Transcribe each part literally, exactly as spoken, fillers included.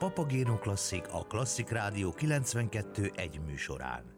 Papagéno Klasszik a Klasszik Rádió kilencvenkettő egy műsorán.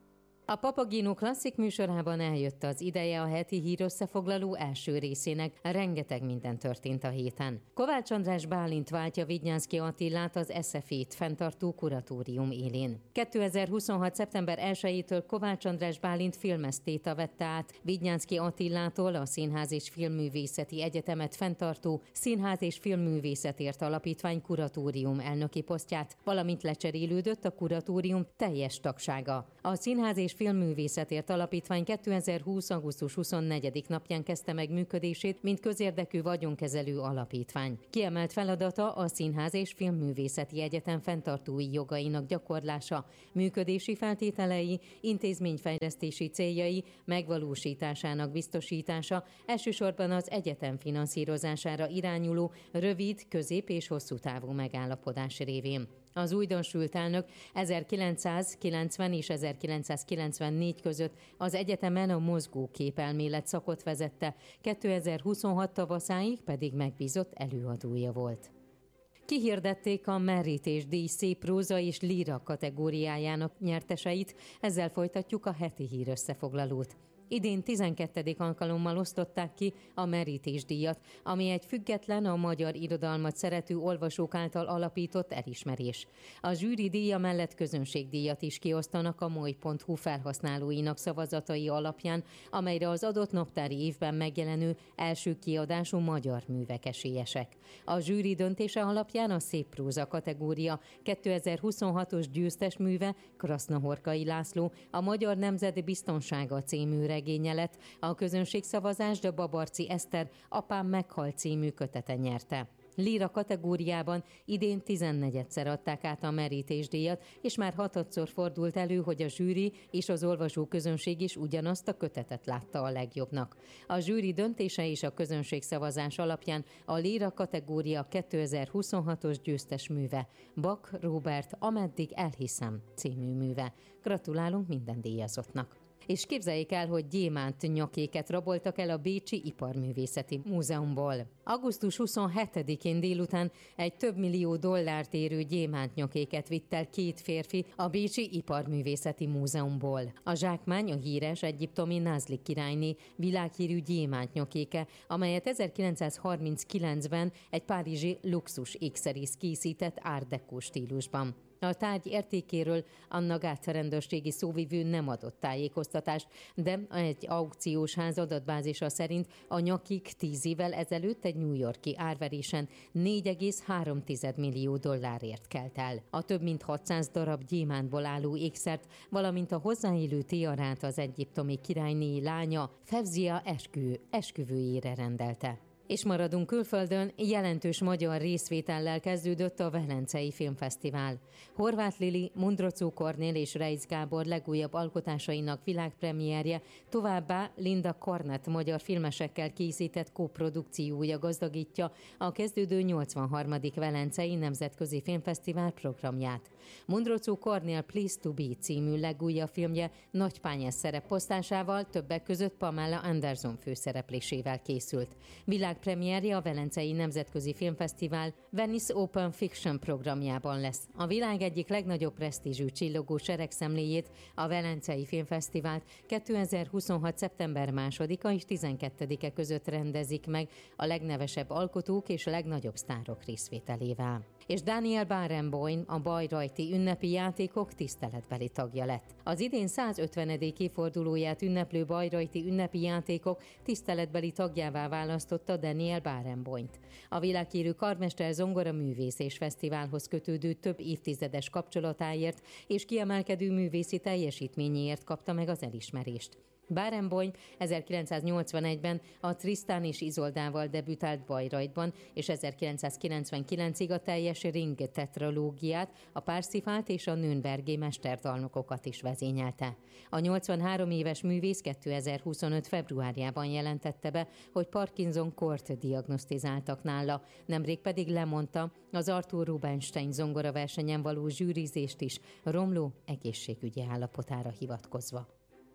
A Papagéno Klasszik műsorában eljött az ideje a heti hírösszefoglaló első részének. Rengeteg minden történt a héten. Kovács András Bálint váltja Vidnyánszky Attilát az es ef é-t fenntartó kuratórium élén. kétezer-huszonhat. szeptember elsejétől Kovács András Bálint filmesztéta vette át Vidnyánszky Attilától a Színház és Filmművészeti Egyetemet fenntartó Színház és Filmművészetért Alapítvány kuratórium elnöki posztját, valamint lecserélődött a kuratórium teljes tagsága. A Színház és Filmművészetért Alapítvány kétezer-húsz. augusztus huszonnegyedike napján kezdte meg működését, mint közérdekű vagyonkezelő alapítvány. Kiemelt feladata a Színház és Filmművészeti Egyetem fenntartói jogainak gyakorlása, működési feltételei, intézményfejlesztési céljai megvalósításának biztosítása, elsősorban az egyetem finanszírozására irányuló rövid, közép és hosszú távú megállapodás révén. Az újdonsült elnök ezerkilencszázkilencven és ezerkilencszázkilencvennégy között az egyetemen a mozgóképelmélet szakot vezette, kétezer-huszonhat tavaszáig pedig megbízott előadója volt. Kihirdették a Merítés-díj szép próza és líra kategóriájának nyerteseit, ezzel folytatjuk a heti hírösszefoglalót. Idén tizenkettedik alkalommal osztották ki a Merítés-díjat, ami egy független, a magyar irodalmat szerető olvasók által alapított elismerés. A zsűri díja mellett közönségdíjat is kiosztanak a moly pont hu felhasználóinak szavazatai alapján, amelyre az adott naptári évben megjelenő első kiadású magyar művek esélyesek. A zsűri döntése alapján a szép próza kategória kétezer-huszonhatos győztes műve Krasznahorkai László, a Magyar Nemzet biztonsága című regénye lett, a közönségszavazást a Babarczy Eszter Apám meghalt című kötete nyerte. Líra kategóriában idén tizennegyedszer adták át a Merítés-díjat, és már hatodszor fordult elő, hogy a zsűri és az olvasó közönség is ugyanazt a kötetet látta a legjobbnak. A zsűri döntése és a közönségszavazás alapján a Líra kategória kétezer-huszonhatos győztes műve, Bak Róbert Ameddig elhiszem című műve. Gratulálunk minden díjazottnak! És képzeljék el, hogy gyémánt nyakéket raboltak el a Bécsi Iparművészeti Múzeumból. augusztus huszonhetedikén délután egy több millió dollárt érő gyémánt nyakéket vitt el két férfi a Bécsi Iparművészeti Múzeumból. A zsákmány a híres egyiptomi Nazli királyné világhírű gyémánt nyakéke, amelyet ezerkilencszázharminckilencben egy párizsi luxus ékszerész készített art déco stílusban. A tárgy értékéről Anna Gáca rendőrségi szóvivő nem adott tájékoztatást, de egy aukciós ház adatbázisa szerint a nyakik tíz évvel ezelőtt egy New York-i árverésen négy egész három millió dollárért kelt el. A több mint hatszáz darab gyémántból álló ékszert, valamint a hozzáillő tiarát az egyiptomi királyné lánya Fevzia eskü, esküvőjére rendelte. És maradunk külföldön, jelentős magyar részvétellel kezdődött a Velencei Filmfesztivál. Horváth Lili, Mundrocó Kornél és Reisz Gábor legújabb alkotásainak világpremierje, továbbá Linda Kornett magyar filmesekkel készített koprodukciója gazdagítja a kezdődő nyolcvanharmadik Velencei Nemzetközi Filmfesztivál programját. Mundrocó Kornél Please to Be című legújabb filmje nagypányes szereposztásával, többek között Pamela Anderson főszereplésével készült. Világ premierje a Velencei Nemzetközi Filmfesztivál Venice Open Fiction programjában lesz. A világ egyik legnagyobb presztízsű csillogó seregszemléjét, a Velencei Filmfesztivált kétezer-huszonhat. szeptember másodika és tizenkettedike között rendezik meg a legnevesebb alkotók és a legnagyobb sztárok részvételével. És Daniel Barenboim a Bayreuthi ünnepi játékok tiszteletbeli tagja lett. Az idén százötvenedik évfordulóját ünneplő Bayreuthi ünnepi játékok tiszteletbeli tagjává választotta Daniel Barenboimt. A világhírű karmester zongoraművész és fesztiválhoz kötődő több évtizedes kapcsolatáért és kiemelkedő művészi teljesítményéért kapta meg az elismerést. Barenboim ezerkilencszáznyolcvanegyben a Tristan és Izoldával debütált Bayreuthban, és ezerkilencszázkilencvenkilencig a teljes Ring tetralógiát, a Parsifalt és a Nürnbergi mesterdalnokokat is vezényelte. A nyolcvanhárom éves művész kétezer-huszonöt. februárjában jelentette be, hogy Parkinson-kort diagnosztizáltak nála, nemrég pedig lemondta az Arthur Rubinstein zongoraversenyen való zsűrizést is, romló egészségügyi állapotára hivatkozva.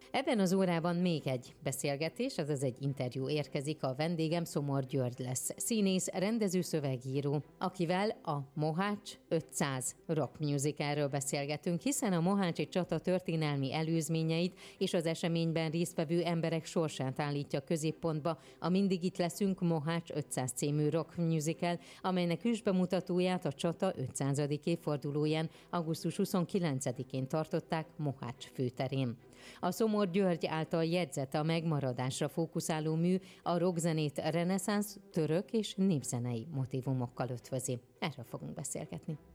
Ebben az órában még egy beszélgetés, azaz egy interjú érkezik, a vendégem Szomor György lesz. Színész, rendező, szövegíró, akivel a Mohács ötszáz rock musicalről beszélgetünk, hiszen a mohácsi csata történelmi előzményeit és az eseményben résztvevő emberek sorsát állítja középpontba a Mindig itt leszünk Mohács ötszáz című rock musical, amelynek ősbemutatóját a csata ötszázadik évfordulóján augusztus huszonkilencedikén tartották Mohács főterén. A Szomor György által jegyzett, a megmaradásra fókuszáló mű a rockzenét reneszánsz, török és népzenei motívumokkal ötvözi. Erről fogunk beszélgetni.